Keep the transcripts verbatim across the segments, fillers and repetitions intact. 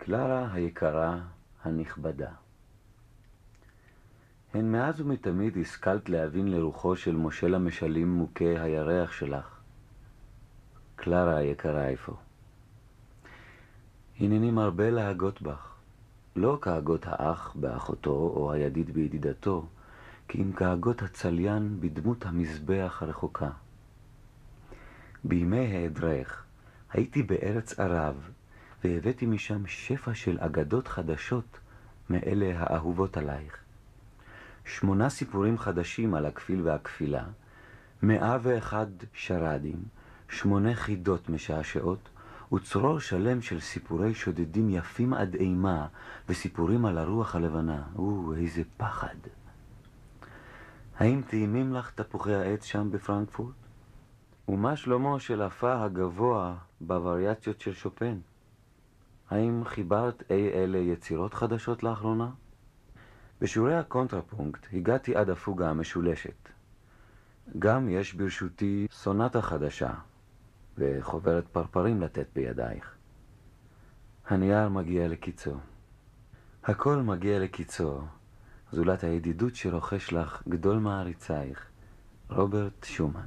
קלרה היקרה הנכבדה. הן מאז ומתמיד השכלת להבין לרוחו של מושל המשלים מוכה הירח שלך. קלרה היקרה איפה? הנני מרבה להגות בך, לא כהגות האח באחותו או הידיד בידידתו, כי אם כהגות הצליין בדמות המזבח הרחוקה. בימי היעדרך הייתי בארץ ערב, והבאתי משם שפע של אגדות חדשות מאלה האהובות עלייך. שמונה סיפורים חדשים על הכפיל והכפילה, מאה ואחד שרדים, שמונה חידות משעשעות, וצרור שלם של סיפורי שודדים יפים עד אימה, וסיפורים על הרוח הלבנה. או, איזה פחד. האם טעימים לך תפוחי העץ שם בפרנקפורט? ומה שלמה של אפה הגבוה בווריאציות של שופן? האם חיברת אי אלה יצירות חדשות לאחרונה? בשיעורי הקונטרפונקט הגעתי עד הפוגה המשולשת. גם יש ברשותי סונטה חדשה, וחוברת פרפרים לתת בידייך. הנייר מגיע לקיצו. הכל מגיע לקיצו, זולת הידידות שרוכש לך גדול מעריצייך, רוברט שומן.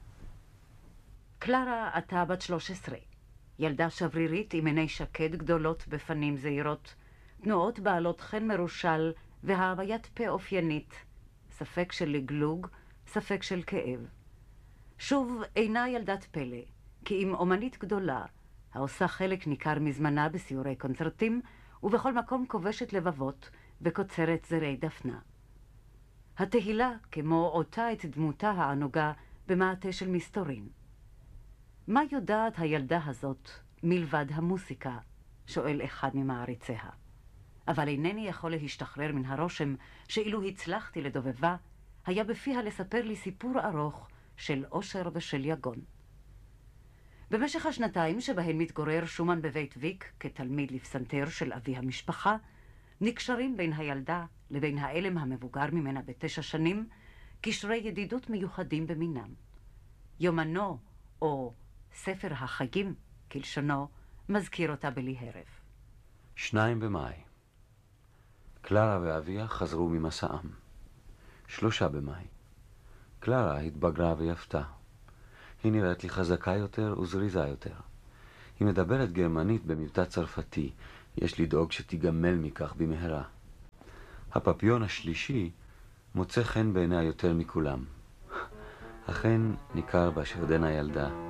קלרה, אתה בת שלוש עשרה. ילדה שברירית עם עיני שקד גדולות בפנים זהירות, תנועות בעלות חן מרושל והוויית פה אופיינית, ספק של לגלוג, ספק של כאב. שוב, אינה ילדת פלא, כי אם אומנית גדולה, העושה חלק ניכר מזמנה בסיורי קונצרטים, ובכל מקום כובשת לבבות וקוצרת זרי דפנה. התהילה כמו עוטה את דמותה הענוגה במעטה של מסתורין. מה יודעת הילדה הזאת מלבד המוסיקה? שואל אחד ממעריציה. אבל אינני יכול להשתחרר מן הרושם שאילו הצלחתי לדובבה, היה בפיה לספר לי סיפור ארוך של אושר ושל יגון. במשך השנתיים שבהן מתגורר שומן בבית ויק כתלמיד לפסנתר של אבי המשפחה, נקשרים בין הילדה לבין האלם המבוגר ממנה בתשע שנים, קשרי ידידות מיוחדים במינם. יומנו, או ספר החגים, כלשונו, מזכיר אותה בלי הרף. שניים במאי. קלרה ואביה חזרו ממסעם. שלושה במאי. קלרה התבגרה ויפתה. היא נראית לי חזקה יותר וזריזה יותר. היא מדברת גרמנית במבטא צרפתי, יש לדאוג שתיגמל מכך במהרה. הפפיון השלישי מוצא חן בעיניה יותר מכולם. אכן ניכר בה שעודנה ילדה.